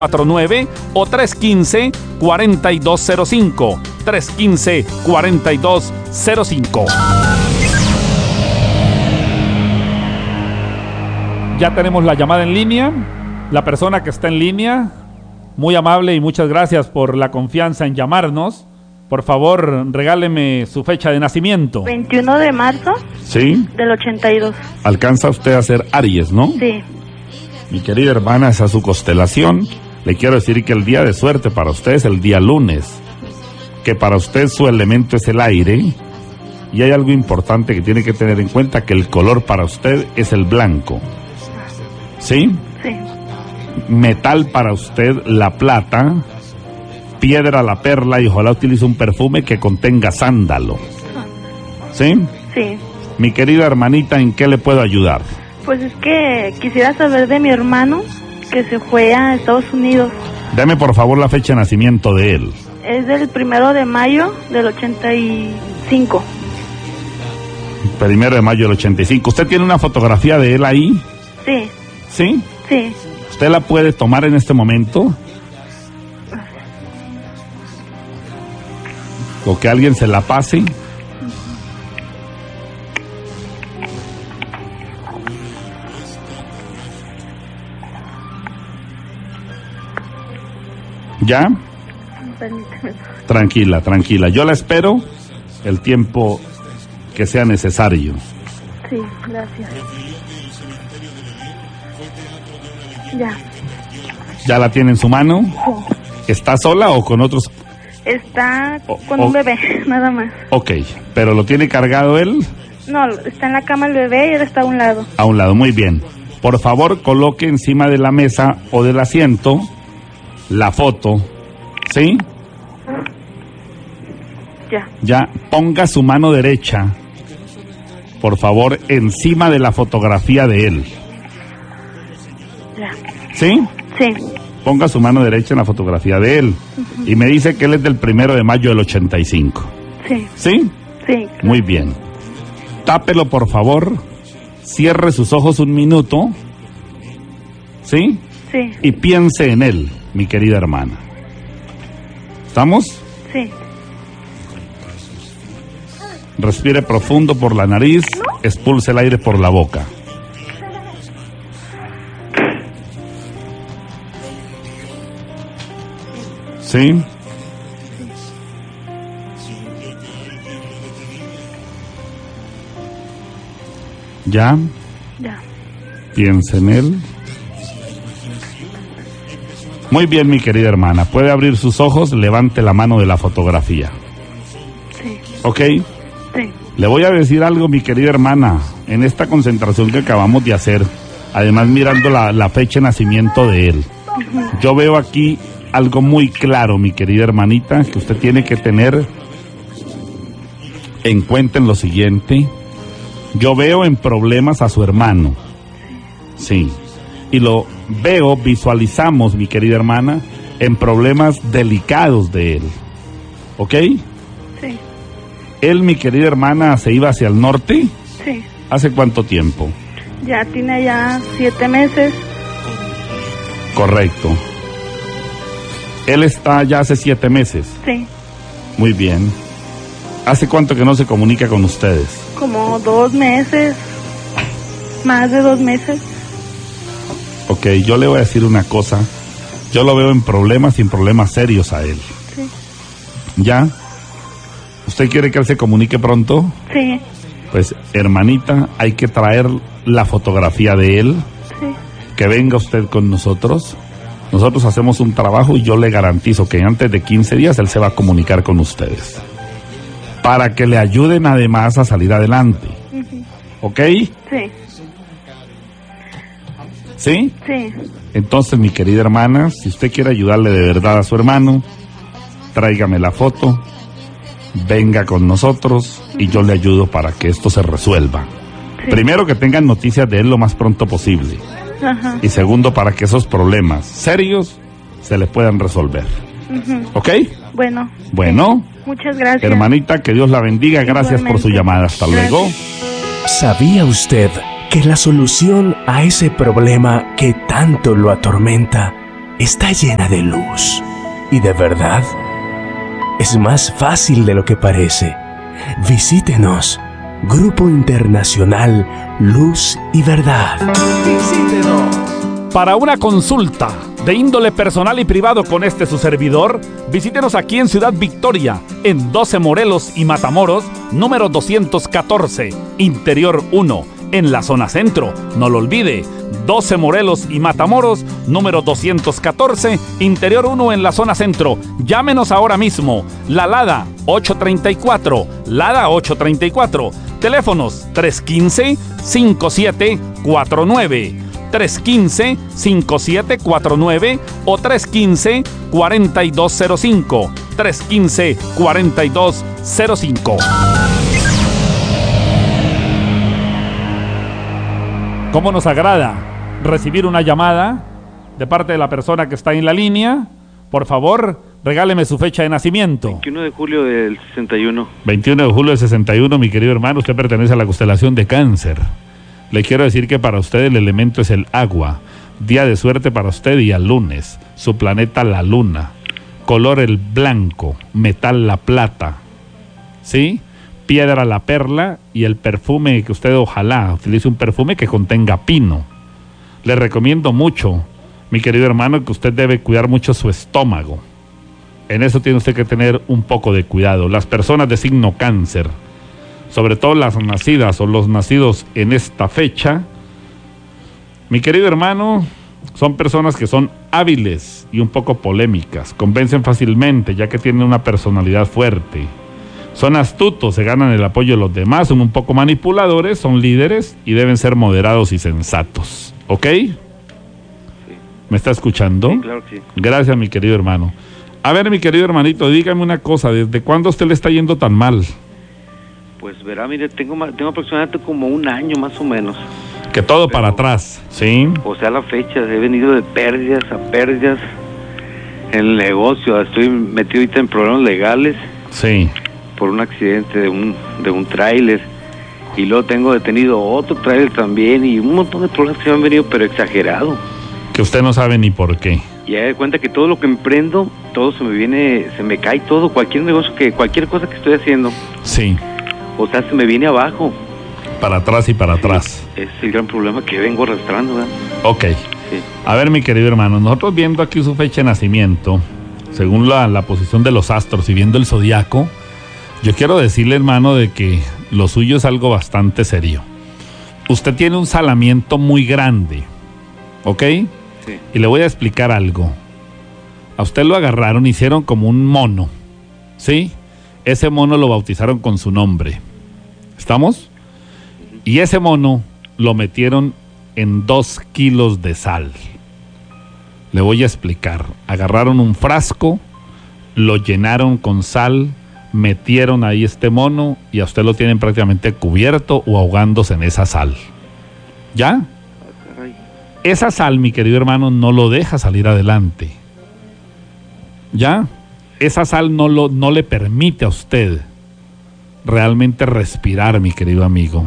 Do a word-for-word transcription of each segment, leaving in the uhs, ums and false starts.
cuatro nueve o tres uno cinco, cuatro dos cero cinco. tres uno cinco, cuatro dos cero cinco. Ya tenemos la llamada en línea. La persona que está en línea, muy amable y muchas gracias por la confianza en llamarnos. Por favor, regáleme su fecha de nacimiento. veintiuno de marzo. ¿Sí? Del ochenta y dos. Alcanza usted a ser Aries, ¿no? Sí. Mi querida hermana, esa es su constelación. Le quiero decir que el día de suerte para usted es el día lunes, que para usted su elemento es el aire, y hay algo importante que tiene que tener en cuenta, que el color para usted es el blanco. ¿Sí? Sí. Metal para usted la plata, piedra la perla, y ojalá utilice un perfume que contenga sándalo. ¿Sí? Sí. Mi querida hermanita, ¿en qué le puedo ayudar? Pues es que quisiera saber de mi hermano que se fue a Estados Unidos. Deme por favor la fecha de nacimiento de él. Es del primero de mayo del ochenta y cinco. Primero de mayo del ochenta y cinco. ¿Usted tiene una fotografía de él ahí? Sí. ¿Sí? Sí. ¿Usted la puede tomar en este momento? ¿O que alguien se la pase? ¿Ya? Permíteme. Tranquila, tranquila. Yo la espero el tiempo que sea necesario. Sí, gracias. Ya. ¿Ya la tiene en su mano? Sí. ¿Está sola o con otros? Está O- con o- un bebé, nada más. Ok, pero ¿lo tiene cargado él? No, está en la cama el bebé y él está a un lado. A un lado, muy bien. Por favor, coloque encima de la mesa o del asiento la foto, ¿sí? Ya. Ya, ponga su mano derecha, por favor, encima de la fotografía de él, Ya. ¿sí? Sí. Ponga su mano derecha en la fotografía de él. Uh-huh. Y me dice que él es del primero de mayo del ochenta y cinco. Sí. ¿Sí? Sí. Muy bien. Tápelo, por favor. Cierre sus ojos un minuto. ¿Sí? Sí. Y piense en él, mi querida hermana. ¿Estamos? Sí. Respire profundo por la nariz, expulse el aire por la boca. ¿Sí? ¿Ya? Ya. Piense en él. Muy bien, mi querida hermana. Puede abrir sus ojos, levante la mano de la fotografía. Sí. ¿Ok? Sí. Le voy a decir algo, mi querida hermana. En esta concentración que acabamos de hacer, además mirando la, la fecha de nacimiento de él, uh-huh. Yo veo aquí algo muy claro, mi querida hermanita, que usted tiene que tener en cuenta en lo siguiente. Yo veo en problemas a su hermano. Sí. Y lo veo, visualizamos, mi querida hermana, en problemas delicados de él. ¿Ok? Sí. Él, mi querida hermana, se iba hacia el norte. Sí. ¿Hace cuánto tiempo? Ya tiene ya siete meses. Correcto. Él está ya hace siete meses. Sí. Muy bien. ¿Hace cuánto que no se comunica con ustedes? Como dos meses. Más de dos meses. Ok, yo le voy a decir una cosa. Yo lo veo en problemas y en problemas serios a él. Sí. ¿Ya? ¿Usted quiere que él se comunique pronto? Sí. Pues, hermanita, hay que traer la fotografía de él. Sí. Que venga usted con nosotros. Nosotros hacemos un trabajo y yo le garantizo que antes de quince días él se va a comunicar con ustedes. Para que le ayuden además a salir adelante. Uh-huh. ¿Ok? Sí. ¿Sí? Sí. Entonces, mi querida hermana, si usted quiere ayudarle de verdad a su hermano, tráigame la foto, venga con nosotros y yo le ayudo para que esto se resuelva. Sí. Primero, que tengan noticias de él lo más pronto posible. Ajá. Y segundo, para que esos problemas serios se les puedan resolver. Uh-huh. ¿Ok? Bueno. Bueno. Sí. Muchas gracias. Hermanita, que Dios la bendiga. Gracias Igualmente. por su llamada. Hasta Gracias. luego. ¿Sabía usted que la solución a ese problema que tanto lo atormenta está llena de luz y de verdad. Es más fácil de lo que parece. Visítenos. Grupo Internacional Luz y Verdad. Visítenos. Para una consulta de índole personal y privado con este su servidor, visítenos aquí en Ciudad Victoria, en doce Morelos y Matamoros, número doscientos catorce, Interior uno, en la zona centro. No lo olvide, doce Morelos y Matamoros, número doscientos catorce, Interior uno, en la zona centro. Llámenos ahora mismo. La Lada ocho treinta y cuatro, Lada ocho treinta y cuatro. Teléfonos tres uno cinco, cinco siete cuatro nueve. tres uno cinco, cinco siete cuatro nueve o tres uno cinco, cuatro dos cero cinco. tres uno cinco, cuatro dos cero cinco. ¿Cómo nos agrada recibir una llamada de parte de la persona que está en la línea? Por favor, regáleme su fecha de nacimiento. veintiuno de julio del sesenta y uno. veintiuno de julio del sesenta y uno, mi querido hermano, usted pertenece a la constelación de Cáncer. Le quiero decir que para usted el elemento es el agua. Día de suerte para usted, día lunes. Su planeta la luna. Color el blanco. Metal la plata. ¿Sí? Piedra la perla. Y el perfume que usted ojalá utilice un perfume que contenga pino. Le recomiendo mucho, mi querido hermano, que usted debe cuidar mucho su estómago. En eso tiene usted que tener un poco de cuidado. Las personas de signo Cáncer, sobre todo las nacidas o los nacidos en esta fecha, mi querido hermano, son personas que son hábiles y un poco polémicas, convencen fácilmente ya que tienen una personalidad fuerte, son astutos, se ganan el apoyo de los demás, son un poco manipuladores, son líderes y deben ser moderados y sensatos, ¿ok? Sí. ¿Me está escuchando? Sí, claro que sí. Gracias, mi querido hermano. A ver, mi querido hermanito, dígame una cosa, ¿desde cuándo a usted le está yendo tan mal? Pues verá, mire, tengo, tengo aproximadamente como un año más o menos. Que todo Pero, para atrás, ¿sí? O sea, la fecha, he venido de pérdidas a pérdidas en el negocio. Estoy metido ahorita en problemas legales. Sí. Por un accidente de un, de un tráiler. Y luego tengo detenido otro tráiler también y un montón de problemas que se me han venido, pero exagerado. Que usted no sabe ni por qué. Y hay de cuenta que todo lo que emprendo, todo se me viene, se me cae todo, cualquier negocio, que cualquier cosa que estoy haciendo. Sí. O sea, se me viene abajo. Para atrás y para atrás. Es el gran problema que vengo arrastrando, ¿verdad? Ok. Sí. A ver, mi querido hermano, nosotros viendo aquí su fecha de nacimiento, según la, la posición de los astros y viendo el zodiaco, yo quiero decirle, hermano, de que lo suyo es algo bastante serio. Usted tiene un salamiento muy grande, ¿ok? Sí. Y le voy a explicar algo. A usted lo agarraron, hicieron como un mono, ¿sí? Ese mono lo bautizaron con su nombre. ¿Estamos? Y ese mono lo metieron en dos kilos de sal. Le voy a explicar. Agarraron un frasco, lo llenaron con sal, metieron ahí este mono y a usted lo tienen prácticamente cubierto o ahogándose en esa sal. ¿Ya? Esa sal, mi querido hermano, no lo deja salir adelante. ¿Ya? Esa sal no, lo, no le permite a usted realmente respirar, mi querido amigo.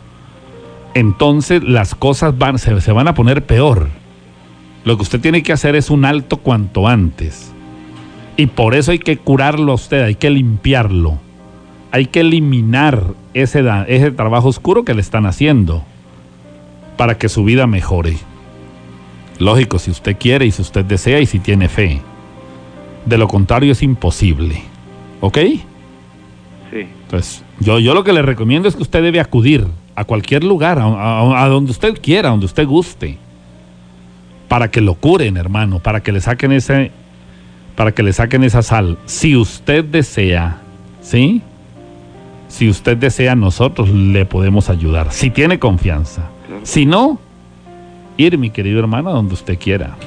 Entonces las cosas van, se, se van a poner peor. Lo que usted tiene que hacer es un alto cuanto antes. Y por eso hay que curarlo a usted, hay que limpiarlo. Hay que eliminar ese, ese trabajo oscuro que le están haciendo para que su vida mejore. Lógico, si usted quiere y si usted desea y si tiene fe. De lo contrario es imposible. ¿Ok? Sí. Entonces, yo, yo lo que le recomiendo es que usted debe acudir a cualquier lugar, a, a, a donde usted quiera, a donde usted guste, para que lo curen, hermano, para que le saquen ese, para que le saquen esa sal. Si usted desea, ¿sí? Si usted desea, nosotros le podemos ayudar, si tiene confianza. Claro. Si no, ir, mi querido hermano, a donde usted quiera.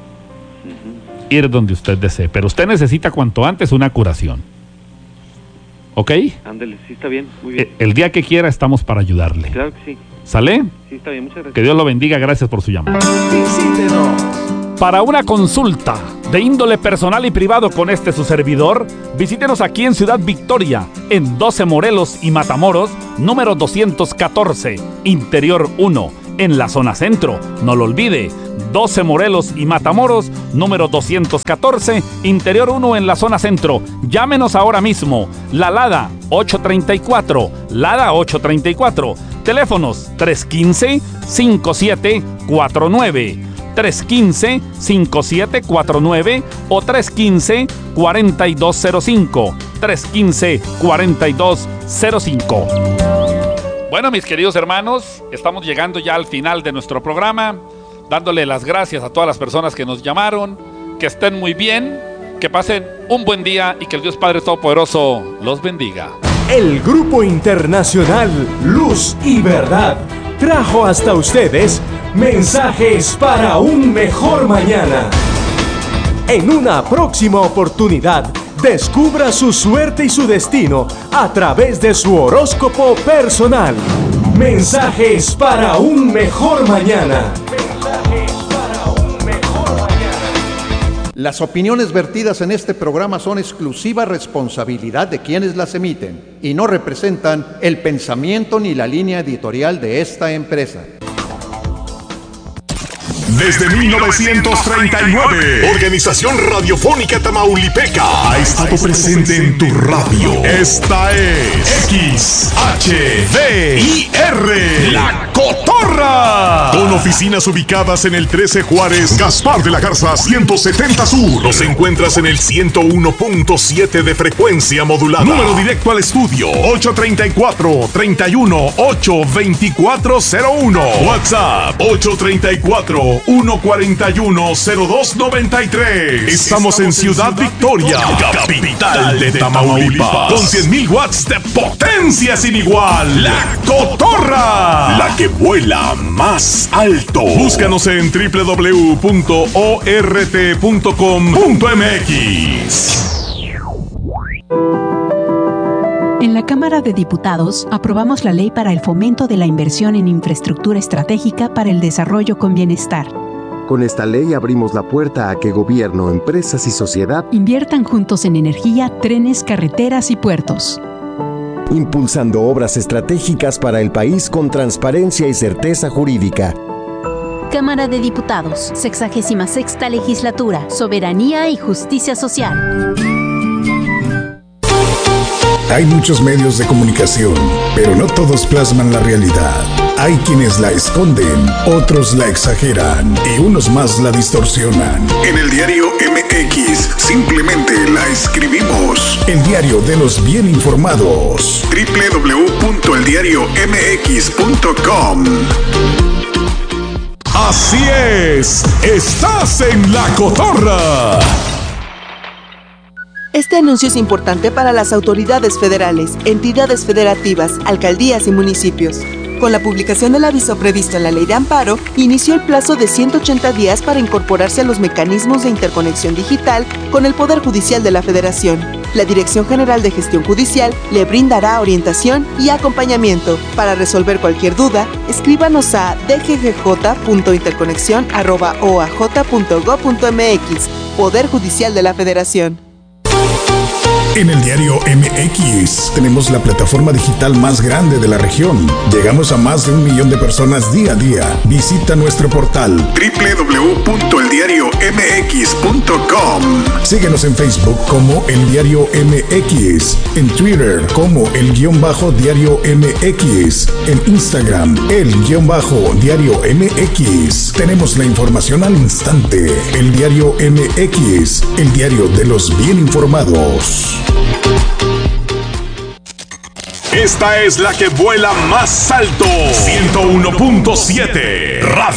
Ir donde usted desee, pero usted necesita cuanto antes una curación. ¿Ok? Ándale, sí, está bien, muy bien. El, el día que quiera estamos para ayudarle. Claro que sí. ¿Sale? Sí, está bien, muchas gracias. Que Dios lo bendiga, gracias por su llamada. Visítenos. Para una consulta de índole personal y privado con este su servidor, visítenos aquí en Ciudad Victoria, en doce Morelos y Matamoros, número doscientos catorce, Interior uno, en la zona centro. No lo olvide, doce Morelos y Matamoros, número doscientos catorce, Interior uno en la zona centro. Llámenos ahora mismo. La Lada ocho treinta y cuatro, Lada ocho treinta y cuatro. Teléfonos tres uno cinco, cinco siete cuatro nueve, tres uno cinco, cinco siete cuatro nueve o tres uno cinco, cuatro dos cero cinco, tres uno cinco, cuatro dos cero cinco. Bueno, mis queridos hermanos, estamos llegando ya al final de nuestro programa, dándole las gracias a todas las personas que nos llamaron, que estén muy bien, que pasen un buen día y que el Dios Padre Todopoderoso los bendiga. El Grupo Internacional Luz y Verdad trajo hasta ustedes mensajes para un mejor mañana. En una próxima oportunidad, descubra su suerte y su destino a través de su horóscopo personal. Mensajes para un mejor mañana. Mensajes para un mejor mañana. Las opiniones vertidas en este programa son exclusiva responsabilidad de quienes las emiten y no representan el pensamiento ni la línea editorial de esta empresa. Desde mil novecientos treinta y nueve, Organización Radiofónica Tamaulipeca ha estado presente en tu radio. Esta es X H D I R, La Cotorra. Con oficinas ubicadas en el trece Juárez, Gaspar de la Garza ciento setenta Sur. Nos encuentras en el ciento uno punto siete de frecuencia modulada. Número directo al estudio ocho treinta y cuatro, treinta y uno, ocho veinticuatro cero uno. WhatsApp ocho treinta y cuatro, uno cuarenta y uno, cero dos noventa y tres. Estamos en Ciudad Victoria, capital de Tamaulipas, con cien mil watts de potencia sin igual. La Cotorra, la que vuela más alto. Búscanos en doble u doble u doble u punto o r t punto com punto m x. En la Cámara de Diputados aprobamos la Ley para el Fomento de la Inversión en Infraestructura Estratégica para el Desarrollo con Bienestar. Con esta ley abrimos la puerta a que gobierno, empresas y sociedad inviertan juntos en energía, trenes, carreteras y puertos, impulsando obras estratégicas para el país con transparencia y certeza jurídica. Cámara de Diputados, sexagésima sexta Legislatura, Soberanía y Justicia Social. Hay muchos medios de comunicación, pero no todos plasman la realidad. Hay quienes la esconden, otros la exageran y unos más la distorsionan. En el diario M X simplemente la escribimos. El diario de los bien informados. doble u doble u doble u punto el diario m x punto com. Así es, estás en La Cotorra. Este anuncio es importante para las autoridades federales, entidades federativas, alcaldías y municipios. Con la publicación del aviso previsto en la Ley de Amparo, inició el plazo de ciento ochenta días para incorporarse a los mecanismos de interconexión digital con el Poder Judicial de la Federación. La Dirección General de Gestión Judicial le brindará orientación y acompañamiento. Para resolver cualquier duda, escríbanos a d g g j punto interconexión arroba o a j punto gob punto m x, Poder Judicial de la Federación. En el diario M X tenemos la plataforma digital más grande de la región. Llegamos a más de un millón de personas día a día. Visita nuestro portal doble u doble u doble u punto el diario m x punto com. Síguenos en Facebook como El Diario M X, en Twitter como El Guión Bajo Diario M X, en Instagram El Guión Bajo Diario M X. Tenemos la información al instante. El Diario M X, el diario de los bien informados. Esta es la que vuela más alto. ciento uno punto siete Radio.